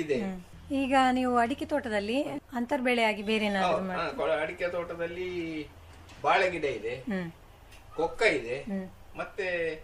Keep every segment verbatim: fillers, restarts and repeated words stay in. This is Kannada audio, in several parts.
ಇದೆ. ಈಗ ನೀವು ಅಡಿಕೆ ತೋಟದಲ್ಲಿ ಅಂತರ್ಬೆಳೆಯಾಗಿ ಬೇರೆ ಏನಾದ್ರು ಮಾಡಿ? ಹಾ, ಕೊಳ- ಅಡಿಕೆ ತೋಟದಲ್ಲಿ ಬಾಳೆ ಗಿಡ ಇದೆ, ಕೊಕ್ಕ ಇದೆ, ಮತ್ತೆ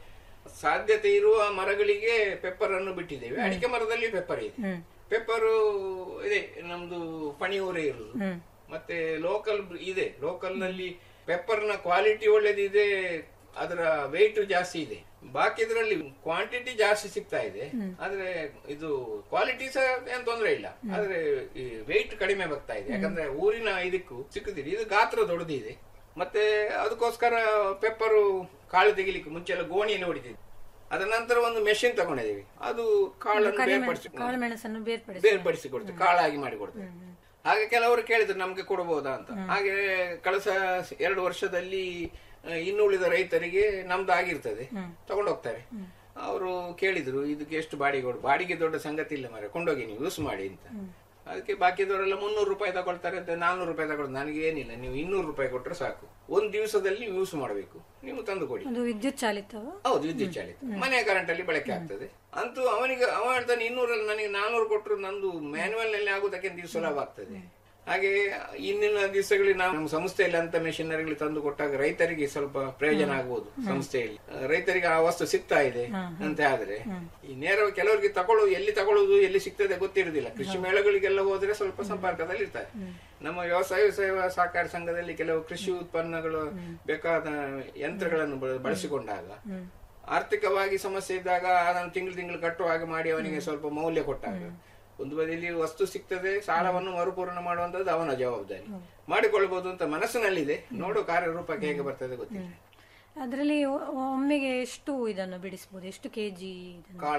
ಸಾಧ್ಯತೆ ಇರುವ ಮರಗಳಿಗೆ ಪೆಪ್ಪರ್ ಅನ್ನು ಬಿಟ್ಟಿದ್ದೇವೆ. ಅಡಿಕೆ ಮರದಲ್ಲಿ ಪೆಪ್ಪರ್ ಇದೆ. ಪೆಪ್ಪರು ಇದೆ ನಮ್ದು ಪಣಿಯೂರೇ ಇರುದು. ಮತ್ತೆ ಲೋಕಲ್ ಇದೆ. ಲೋಕಲ್ ನಲ್ಲಿ ಪೆಪ್ಪರ್ ನ ಕ್ವಾಲಿಟಿ ಒಳ್ಳೇದಿದೆ, ಅದರ ವೆಯ್ಟ್ ಜಾಸ್ತಿ ಇದೆ. ಬಾಕಿ ಇದರಲ್ಲಿ ಕ್ವಾಂಟಿಟಿ ಜಾಸ್ತಿ ಸಿಗ್ತಾ ಇದೆ, ಆದ್ರೆ ಇದು ಕ್ವಾಲಿಟಿ ಸಹ ಏನ್ ತೊಂದ್ರೆ ಇಲ್ಲ, ಆದ್ರೆ ವೆಯ್ಟ್ ಕಡಿಮೆ ಬರ್ತಾ ಇದೆ. ಯಾಕಂದ್ರೆ ಊರಿನ ಇದಕ್ಕೂ ಸಿಕ್ಕುದಿಲ್ಲ, ಇದು ಗಾತ್ರ ದೊಡ್ಡದಿದೆ. ಮತ್ತೆ ಅದಕ್ಕೋಸ್ಕರ ಪೆಪ್ಪರು ಕಾಳು ತೆಗಿಲಿಕ್ಕೆ ಮುಂಚೆ ಎಲ್ಲ ಗೋಣಿಯಲ್ಲಿ ಹೊಡಿತಿದ್ವಿ. ಅದರ ನಂತರ ಒಂದು ಮೆಷಿನ್ ತಗೊಂಡಿದ್ದೀವಿ, ಅದು ಕಾಳನ್ನು ಬೇರ್ಪಡಿಸಿ ಕಾಳುಮೆಣಸನ್ನು ಬೇರ್ಪಡಿಸಿ ಬೇರ್ಪಡಿಸಿ ಕೊಡ್ತೇವೆ, ಕಾಳಾಗಿ ಮಾಡಿ ಕೊಡ್ತೇವೆ. ಹಾಗೆ ಕೆಲವರು ಕೇಳಿದ್ರು ನಮ್ಗೆ ಕೊಡಬಹುದಾ ಅಂತ. ಹಾಗೆ ಕಳೆದ ಎರಡು ವರ್ಷದಲ್ಲಿ ಇನ್ನುಳಿದ ರೈತರಿಗೆ ನಮ್ದು ಆಗಿರ್ತದೆ, ತಗೊಂಡೋಗ್ತಾರೆ. ಅವರು ಕೇಳಿದ್ರು ಇದಕ್ಕೆ ಎಷ್ಟು ಬಾಡಿಗೆ ಕೊಡು. ಬಾಡಿಗೆ ದೊಡ್ಡ ಸಂಗತಿ ಇಲ್ಲ ಮಾರೆ, ಕೊಂಡೋಗಿ ನೀವು ಯೂಸ್ ಮಾಡಿ ಅಂತ. ಅದಕ್ಕೆ ಬಾಕಿದವರೆಲ್ಲ ಮುನ್ನೂರು ರೂಪಾಯಿ ತಗೊಳ್ತಾರೆ ಅಂತ, ನಾನ್ನೂರು ರೂಪಾಯಿ ತಗೊಳ್ತಾರೆ. ನನಗೆ ಏನಿಲ್ಲ, ನೀವು ಇನ್ನೂರು ರೂಪಾಯಿ ಕೊಟ್ಟರೆ ಸಾಕು, ಒಂದ್ ದಿವಸದಲ್ಲಿ ಯೂಸ್ ಮಾಡಬೇಕು, ನೀವು ತಂದು ಕೊಡಿ. ವಿದ್ಯುತ್ ಚಾಲಿತ? ಹೌದು, ವಿದ್ಯುತ್ ಚಾಲಿತ, ಮನೆ ಕರೆಂಟ್ ಅಲ್ಲಿ ಬಳಕೆ ಆಗ್ತದೆ. ಅಂತೂ ಅವನಿಗೆ ಅವ ಹೇಳ್ತಾನೆ ಇನ್ನೂರಲ್ಲಿ ನನಗೆ ನಾನ್ನೂರು ಕೊಟ್ಟರು ನಂದು ಮ್ಯಾನ್ಯುವಲ್ ನಲ್ಲಿ ಆಗುದಕ್ಕೆ ಸುಲಭ ಆಗ್ತದೆ. ಹಾಗೆ ಇಂದಿನ ದಿವಸಗಳಲ್ಲಿ ನಾವು ನಮ್ಮ ಸಂಸ್ಥೆಯಲ್ಲಿ ಅಂತ ಮೆಷಿನರಿಗಳು ತಂದು ಕೊಟ್ಟಾಗ ರೈತರಿಗೆ ಸ್ವಲ್ಪ ಪ್ರಯೋಜನ ಆಗ್ಬೋದು. ಸಂಸ್ಥೆಯಲ್ಲಿ ರೈತರಿಗೆ ಆ ವಸ್ತು ಸಿಗ್ತಾ ಇದೆ ಅಂತ ಆದ್ರೆ ಈ ನೇರ ಕೆಲವರಿಗೆ ತಗೊಳ್ಳೋದು, ಎಲ್ಲಿ ತಗೊಳ್ಳೋದು ಎಲ್ಲಿ ಸಿಗ್ತದೆ ಗೊತ್ತಿರುವುದಿಲ್ಲ. ಕೃಷಿ ಮೇಳಗಳಿಗೆಲ್ಲ ಹೋದ್ರೆ ಸ್ವಲ್ಪ ಸಂಪರ್ಕದಲ್ಲಿ ಇರ್ತಾರೆ. ನಮ್ಮ ವ್ಯವಸಾಯ ಸೇವಾ ಸಹಕಾರ ಸಂಘದಲ್ಲಿ ಕೆಲವು ಕೃಷಿ ಉತ್ಪನ್ನಗಳು ಬೇಕಾದ ಯಂತ್ರಗಳನ್ನು ಬಳಸಿಕೊಂಡಾಗ ಆರ್ಥಿಕವಾಗಿ ಸಮಸ್ಯೆ ಇದ್ದಾಗ ಅದನ್ನು ತಿಂಗಳು ತಿಂಗಳು ಕಟ್ಟುವ ಹಾಗೆ ಮಾಡಿ ಅವನಿಗೆ ಸ್ವಲ್ಪ ಮೌಲ್ಯ ಕೊಟ್ಟಾಗ ಒಂದು ಬದಿಯಲ್ಲಿ ವಸ್ತು ಸಿಗ್ತದೆ, ಸಾಲವನ್ನು ಮರುಪೂರ್ಣ ಮಾಡುವಂತದ್ದು ಅವನ ಜವಾಬ್ದಾರಿ. ಮಾಡಿಕೊಳ್ಬಹುದು ಅಂತ ಮನಸ್ಸಿನಲ್ಲಿದೆ, ನೋಡು ಕಾರ್ಯರೂಪಕ್ಕೆ ಹೇಗೆ ಬರ್ತದೆ ಗೊತ್ತಿಲ್ಲ. ಅದರಲ್ಲಿ ಒಮ್ಮೆಗೆ ಎಷ್ಟು ಇದನ್ನು ಬಿಡಿಸಬಹುದು, ಎಷ್ಟು ಕೆಜಿ ಕಾಳ?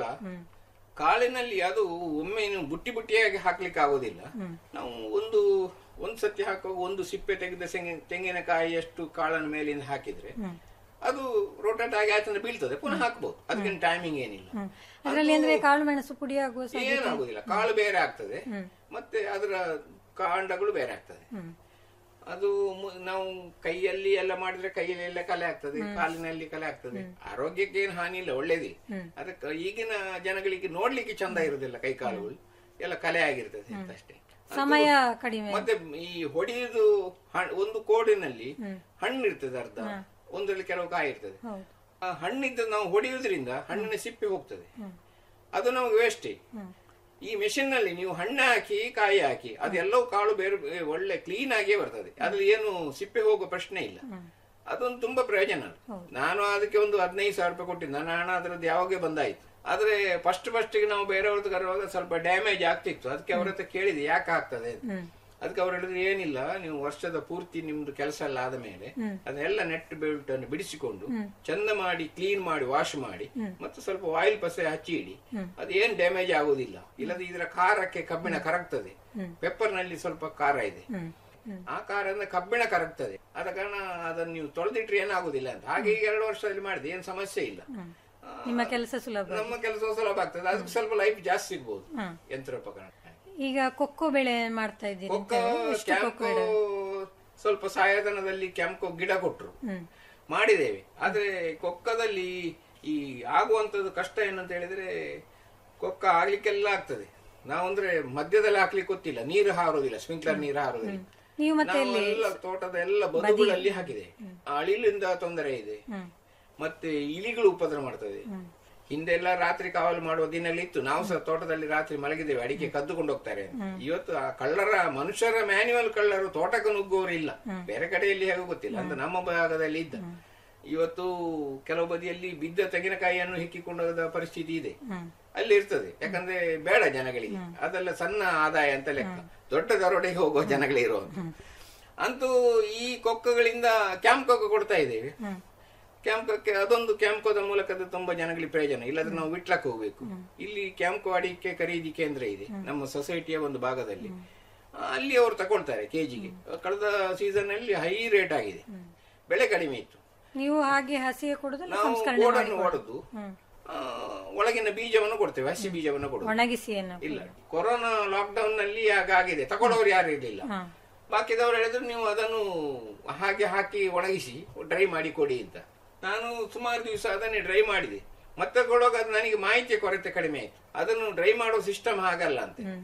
ಕಾಳಿನಲ್ಲಿ ಅದು ಒಮ್ಮೆ ಬುಟ್ಟಿ ಬುಟ್ಟಿಯಾಗಿ ಹಾಕ್ಲಿಕ್ಕೆ ಆಗೋದಿಲ್ಲ. ನಾವು ಒಂದು ಒಂದ್ ಸತಿ ಹಾಕುವಾಗ ಒಂದು ಸಿಪ್ಪೆ ತೆಗೆದ ತೆಂಗಿನಕಾಯಿಯಷ್ಟು ಕಾಳನ್ನು ಮೇಲಿಂದ ಹಾಕಿದ್ರೆ ಅದು ರೋಟೇಟ್ ಆಗಿ ಆಚೆ ಬೀಳ್ತದೆ, ಪುನಃ ಹಾಕ್ಬಹುದು. ಅದಕ್ಕೆ ಟೈಮಿಂಗ್ ಏನಿಲ್ಲ. ಅದರಲ್ಲಿ ಅಂದ್ರೆ ಕಾಳು ಮೆಣಸು ಪುಡಿ ಆಗುವ ಏನಾಗುದಿಲ್ಲ. ಕಾಳು ಬೇರೆ ಆಗ್ತದೆ, ಮತ್ತೆ ಅದರ ಕಾಂಡಗಳು ಬೇರೆ ಆಗ್ತದೆ. ಅದು ನಾವು ಕೈಯಲ್ಲಿ ಎಲ್ಲ ಮಾಡಿದ್ರೆ ಕೈಯಲ್ಲಿ ಎಲ್ಲ ಕಲೆ ಆಗ್ತದೆ, ಕಾಲಿನಲ್ಲಿ ಕಲೆ ಆಗ್ತದೆ. ಆರೋಗ್ಯಕ್ಕೆ ಏನು ಹಾನಿ ಇಲ್ಲ, ಒಳ್ಳೇದಿ. ಅದಕ್ಕೆ ಈಗಿನ ಜನಗಳಿಗೆ ನೋಡ್ಲಿಕ್ಕೆ ಚಂದ ಇರುದಿಲ್ಲ, ಕೈ ಕಾಲುಗಳು ಎಲ್ಲ ಕಲೆ ಆಗಿರ್ತದೆ ಅಂತ ಅಷ್ಟೇ. ಸಮಯ ಕಡಿಮೆ. ಮತ್ತೆ ಈ ಹೊಡೆಯುವುದು ಒಂದು ಕೋಡಿನಲ್ಲಿ ಹಣ್ಣು ಇರ್ತದೆ, ಅರ್ಧ ಒಂದ್ರಲ್ಲಿ ಕೆಲವು ಕಾಯಿ ಇರ್ತದೆ. ಆ ಹಣ್ಣಿದ್ದ ನಾವು ಹೊಡೆಯುವುದರಿಂದ ಹಣ್ಣಿನ ಸಿಪ್ಪೆ ಹೋಗ್ತದೆ, ಅದು ನಮಗೆ ವೇಸ್ಟ್. ಈ ಮೆಷಿನ್ ನಲ್ಲಿ ನೀವು ಹಣ್ಣು ಹಾಕಿ ಕಾಯಿ ಹಾಕಿ ಅದೆಲ್ಲವೂ ಕಾಳು ಬೇರೆ ಒಳ್ಳೆ ಕ್ಲೀನ್ ಆಗಿಯೇ ಬರ್ತದೆ, ಅದ್ರಲ್ಲಿ ಏನು ಸಿಪ್ಪೆ ಹೋಗೋ ಪ್ರಶ್ನೆ ಇಲ್ಲ. ಅದೊಂದು ತುಂಬಾ ಪ್ರಯೋಜನ. ನಾನು ಅದಕ್ಕೆ ಒಂದು ಹದಿನೈದು ಸಾವಿರ ರೂಪಾಯಿ ಕೊಟ್ಟಿದ್ದೆ, ನನ್ನ ಹಣ ಅದರದ್ದು ಯಾವಾಗ ಬಂದಾಯ್ತು. ಆದ್ರೆ ಫಸ್ಟ್ ಫಸ್ಟ್ ಗೆ ನಾವು ಬೇರೆಯವ್ರದ್ದು ಕರುವಾಗ ಸ್ವಲ್ಪ ಡ್ಯಾಮೇಜ್ ಆಗ್ತಿತ್ತು. ಅದಕ್ಕೆ ಅವ್ರ ಹತ್ರ ಕೇಳಿದೆ ಯಾಕೆ ಆಗ್ತದೆ. ಅದಕ್ಕೆ ಅವ್ರು ಹೇಳಿದ್ರೆ ಏನಿಲ್ಲ, ನೀವು ವರ್ಷದ ಪೂರ್ತಿ ನಿಮ್ದು ಕೆಲಸ ಎಲ್ಲ ಆದ ಮೇಲೆ ಅದನ್ನೆಲ್ಲ ನೆಟ್ ಬೆಲ್ಟ್ ಅನ್ನು ಬಿಡಿಸಿಕೊಂಡು ಚಂದ ಮಾಡಿ ಕ್ಲೀನ್ ಮಾಡಿ ವಾಶ್ ಮಾಡಿ ಮತ್ತೆ ಸ್ವಲ್ಪ ಆಯಿಲ್ ಪಸೆ ಹಚ್ಚಿ ಇಡಿ, ಅದೇನ್ ಡ್ಯಾಮೇಜ್ ಆಗುದಿಲ್ಲ. ಇಲ್ಲದೆ ಇದರ ಖಾರಕ್ಕೆ ಕಬ್ಬಿಣ ಕರಗ್ತದೆ. ಪೆಪ್ಪರ್ ನಲ್ಲಿ ಸ್ವಲ್ಪ ಖಾರ ಇದೆ, ಆ ಖಾರ ಅಂದ್ರೆ ಕಬ್ಬಿಣ ಕರಗ್ತದೆ. ಆದ ಕಾರಣ ಅದನ್ನು ನೀವು ತೊಳೆದಿಟ್ರೆ ಏನಾಗುದಿಲ್ಲ ಅಂತ. ಹಾಗೆ ಈಗ ಎರಡು ವರ್ಷದಲ್ಲಿ ಮಾಡಿದೆ, ಏನ್ ಸಮಸ್ಯೆ ಇಲ್ಲ. ನಿಮ್ಮ ಕೆಲಸ ಸುಲಭ, ನಮ್ಮ ಕೆಲಸ ಸುಲಭ ಆಗ್ತದೆ. ಅದಕ್ಕೆ ಸ್ವಲ್ಪ ಲೈಫ್ ಜಾಸ್ತಿ ಸಿಗ್ಬೋದು ಯಂತ್ರೋಪಕರಣ. ಈಗ ಕೊಕ್ಕೋ ಬೆಳೆ ಮಾಡ್ತಾ ಇದ್ದೀರಿ. ಕ್ಯಾಂಕೋ ಸ್ವಲ್ಪ ಸಹಾಯಧನದಲ್ಲಿ ಕ್ಯಾಂಕೋ ಗಿಡ ಕೊಟ್ರು, ಮಾಡಿದ್ದೇವೆ. ಆದ್ರೆ ಕೊಕ್ಕದಲ್ಲಿ ಈ ಆಗುವಂತದ್ದು ಕಷ್ಟ ಏನಂತ ಹೇಳಿದ್ರೆ, ಕೊಕ್ಕ ಆಗ್ಲಿಕ್ಕೆಲ್ಲ ಆಗ್ತದೆ. ನಾವಂದ್ರೆ ಮಧ್ಯದಲ್ಲಿ ಹಾಕ್ಲಿಕ್ಕೆ ಗೊತ್ತಿಲ್ಲ, ನೀರು ಹಾರೋದಿಲ್ಲ, ಸ್ಪ್ರಿಂಕ್ಲರ್ ನೀರು ಹಾರೋದಿಲ್ಲ. ಎಲ್ಲ ತೋಟದ ಎಲ್ಲ ಬದುಗಳಲ್ಲಿ ಹಾಕಿದೆ. ಅಳಿಲಿಂದ ತೊಂದರೆ ಇದೆ, ಮತ್ತೆ ಇಲಿಗಳು ಉಪದ್ರ ಮಾಡ್ತದೆ. ಹಿಂದೆಲ್ಲ ರಾತ್ರಿ ಕಾವಲು ಮಾಡುವ ದಿನಲ್ಲಿ ಇತ್ತು, ನಾವು ಸಹ ತೋಟದಲ್ಲಿ ರಾತ್ರಿ ಮಲಗಿದ್ದೇವೆ, ಅಡಿಕೆ ಕದ್ದುಕೊಂಡು ಹೋಗ್ತಾರೆ. ಇವತ್ತು ಆ ಕಳ್ಳರ, ಮನುಷ್ಯರ ಮ್ಯಾನ್ಯುವಲ್ ಕಳ್ಳರು ತೋಟಕ್ಕೆ ನುಗ್ಗುವವರು ಇಲ್ಲ, ಬೇರೆ ಕಡೆಯಲ್ಲಿ ಹೇಗೋ ಗೊತ್ತಿಲ್ಲ ಅಂತ ನಮ್ಮ ಭಾಗದಲ್ಲಿ ಇದ್ದ. ಇವತ್ತು ಕೆಲವು ಬದಿಯಲ್ಲಿ ಬಿದ್ದ ತೆಂಗಿನಕಾಯಿಯನ್ನು ಹಿಕ್ಕಿಕೊಂಡೋದ ಪರಿಸ್ಥಿತಿ ಇದೆ, ಅಲ್ಲಿ ಇರ್ತದೆ. ಯಾಕಂದ್ರೆ ಬೇಡ ಜನಗಳಿಗೆ, ಅದೆಲ್ಲ ಸಣ್ಣ ಆದಾಯ ಅಂತ ಲೆಕ್ಕ, ದೊಡ್ಡ ದರೋಡೆಗೆ ಹೋಗುವ ಜನಗಳೇ ಇರುವಂತ. ಅಂತೂ ಈ ಕೊಕ್ಕಗಳಿಂದ ಕ್ಯಾಂಪ್ ಕೊಕ್ಕ ಕೊಡ್ತಾ ಇದ್ದೇವೆ. ಕ್ಯಾಂಪ್ಕೋಕ್ಕೆ ಅದೊಂದು ಕ್ಯಾಂಪ್ಕೋದ ಮೂಲಕ ತುಂಬಾ ಜನಗಳಿಗೆ ಪ್ರಯೋಜನ. ಇಲ್ಲಾದ್ರೆ ನಾವು ವಿಟ್ಲಕ್ಕೆ ಹೋಗ್ಬೇಕು. ಇಲ್ಲಿ ಕ್ಯಾಂಪ್ಕೋ ಅಡಿಕೆ ಖರೀದಿ ಕೇಂದ್ರ ಇದೆ ನಮ್ಮ ಸೊಸೈಟಿಯ ಒಂದು ಭಾಗದಲ್ಲಿ, ಅಲ್ಲಿ ಅವರು ತಗೊಳ್ತಾರೆ ಕೆಜಿಗೆ. ಕಳೆದ ಸೀಸನ್ ಅಲ್ಲಿ ಹೈ ರೇಟ್ ಆಗಿದೆ, ಬೆಲೆ ಕಡಿಮೆ ಇತ್ತು. ನೀವು ಹಾಗೆ ಹಸಿಗೆ ಕೊಡುದು? ನಾವು ಗೋಡನ್ನು ಹೊಡೆದು ಒಳಗಿನ ಬೀಜವನ್ನು ಕೊಡ್ತೇವೆ, ಹಸಿ ಬೀಜವನ್ನು ಕೊಡುದು. ಒಣಗಿಸಿ ಇಲ್ಲ, ಕೊರೋನಾ ಲಾಕ್ ಡೌನ್ ನಲ್ಲಿ ಹಾಗಾಗಿದೆ, ತಗೊಳ್ಳೋರು ಯಾರು ಇರಲಿಲ್ಲ. ಬಾಕಿದವರು ಹೇಳಿದ್ರು ನೀವು ಅದನ್ನು ಹಾಗೆ ಹಾಕಿ ಒಣಗಿಸಿ ಡ್ರೈ ಮಾಡಿ ಕೊಡಿ ಅಂತ. ನಾನು ಸುಮಾರು ದಿವಸ ಅದನ್ನೇ ಡ್ರೈ ಮಾಡಿದೆ. ಮತ್ತೆ ಕೊಡುವಾಗ ಅದು ನನಗೆ ಮಾಹಿತಿ ಕೊರತೆ ಕಡಿಮೆ ಆಯ್ತು. ಅದನ್ನು ಡ್ರೈ ಮಾಡೋ ಸಿಸ್ಟಮ್ ಹಾಗಲ್ಲ ಅಂತ.